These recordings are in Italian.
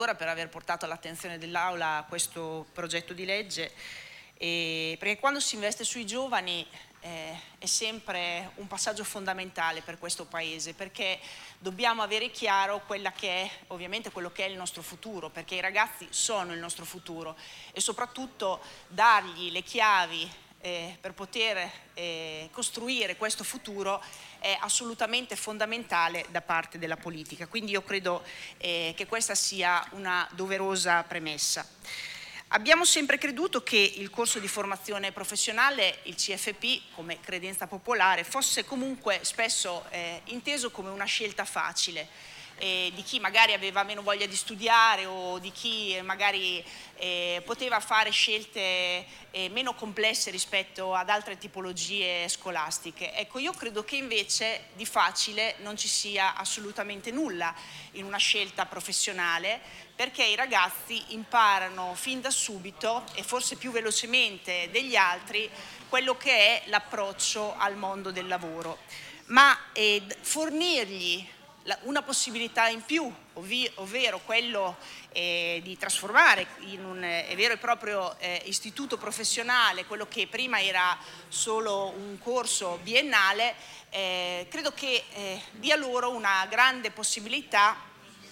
per aver portato all'attenzione dell'Aula questo progetto di legge, perché quando si investe sui giovani è sempre un passaggio fondamentale per questo Paese, perché dobbiamo avere chiaro ovviamente quello che è il nostro futuro, perché i ragazzi sono il nostro futuro e soprattutto dargli le chiavi per poter costruire questo futuro è assolutamente fondamentale da parte della politica. Quindi io credo che questa sia una doverosa premessa. Abbiamo sempre creduto che il corso di formazione professionale, il CFP come credenza popolare, fosse comunque spesso inteso come una scelta facile, di chi magari aveva meno voglia di studiare o di chi magari poteva fare scelte meno complesse rispetto ad altre tipologie scolastiche. Ecco, io credo che invece di facile non ci sia assolutamente nulla in una scelta professionale, perché i ragazzi imparano fin da subito e forse più velocemente degli altri quello che è l'approccio al mondo del lavoro, ma fornirgli una possibilità in più, ovvero quello di trasformare in un vero e proprio istituto professionale quello che prima era solo un corso biennale, credo che dia loro una grande possibilità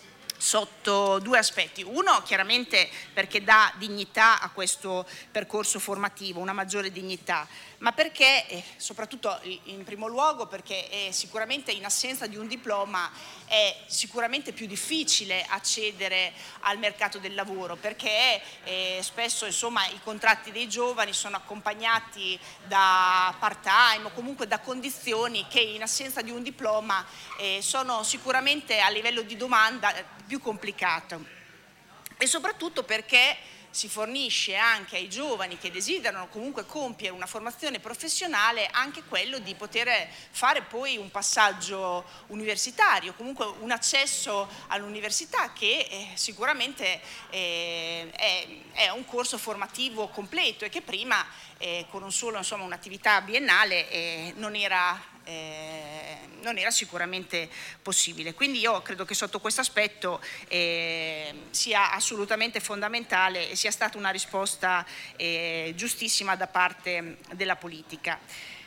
sotto due aspetti. Uno, chiaramente perché dà dignità a questo percorso formativo, una maggiore dignità, ma perché, soprattutto in primo luogo, perché sicuramente in assenza di un diploma è sicuramente più difficile accedere al mercato del lavoro, perché spesso insomma, i contratti dei giovani sono accompagnati da part-time o comunque da condizioni che in assenza di un diploma sono sicuramente a livello di domanda più complicato, e soprattutto perché si fornisce anche ai giovani che desiderano comunque compiere una formazione professionale anche quello di poter fare poi un passaggio universitario, comunque un accesso all'università che sicuramente è un corso formativo completo e che prima con un solo un'attività biennale non era sicuramente possibile. Quindi io credo che sotto questo aspetto sia assolutamente fondamentale e sia stata una risposta giustissima da parte della politica.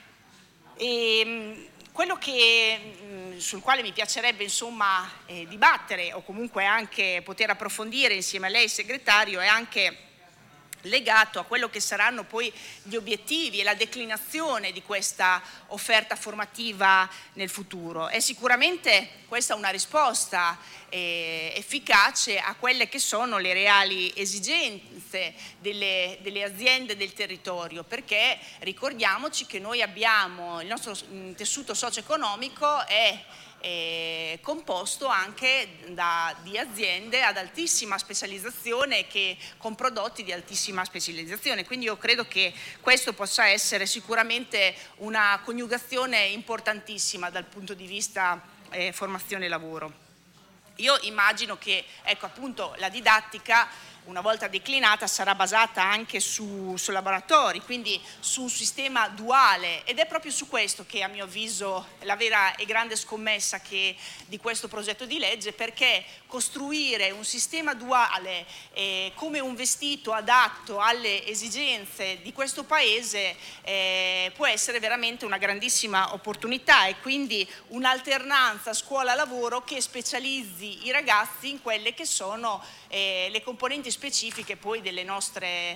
Quello sul quale mi piacerebbe dibattere o comunque anche poter approfondire insieme a lei, segretario, è anche legato a quello che saranno poi gli obiettivi e la declinazione di questa offerta formativa nel futuro. È sicuramente questa una risposta efficace a quelle che sono le reali esigenze delle aziende del territorio, perché ricordiamoci che noi abbiamo, il nostro tessuto socio-economico è composto anche di aziende ad altissima specializzazione con prodotti di altissima specializzazione, quindi io credo che questo possa essere sicuramente una coniugazione importantissima dal punto di vista formazione e lavoro. Io immagino che appunto la didattica una volta declinata sarà basata anche su laboratori, quindi su un sistema duale, ed è proprio su questo che a mio avviso la vera e grande scommessa di questo progetto di legge, perché costruire un sistema duale come un vestito adatto alle esigenze di questo Paese può essere veramente una grandissima opportunità e quindi un'alternanza scuola-lavoro che specializzi i ragazzi in quelle che sono le componenti specifiche poi delle nostre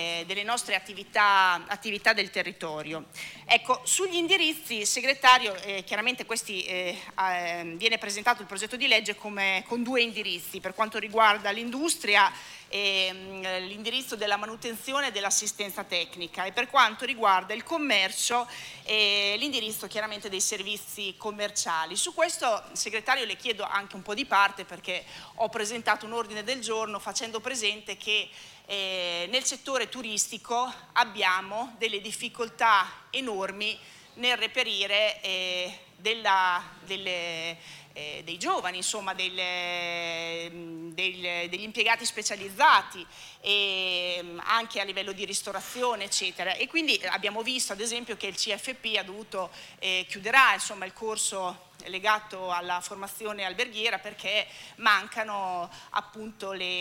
attività del territorio. Ecco, sugli indirizzi, segretario, chiaramente viene presentato il progetto di legge con due indirizzi. Per quanto riguarda l'industria, l'indirizzo della manutenzione e dell'assistenza tecnica, e per quanto riguarda il commercio l'indirizzo chiaramente dei servizi commerciali. Su questo, segretario, le chiedo anche un po' di parte, perché ho presentato un ordine del giorno facendo presente che nel settore turistico abbiamo delle difficoltà enormi nel reperire dei giovani, insomma degli impiegati specializzati, e anche a livello di ristorazione eccetera. E quindi abbiamo visto ad esempio che il CFP ha dovuto chiuderà insomma il corso legato alla formazione alberghiera perché mancano appunto